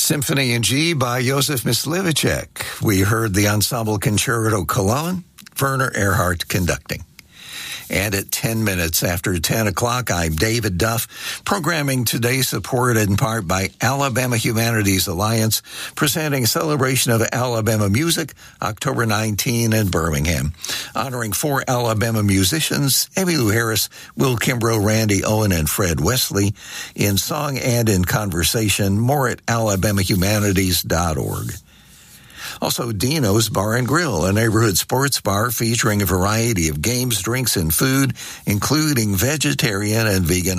Symphony in G by Josef Myslivacek. We heard the Ensemble Concerto Cologne, Werner Erhardt conducting. And at 10 minutes after 10 o'clock, I'm David Duff, programming today supported in part by Alabama Humanities Alliance, presenting a celebration of Alabama music, October 19 in Birmingham, honoring 4 Alabama musicians, Emmylou Harris, Will Kimbrough, Randy Owen, and Fred Wesley, in song and in conversation. More at alabamahumanities.org. Also, Dino's Bar and Grill, a neighborhood sports bar featuring a variety of games, drinks, and food, including vegetarian and vegan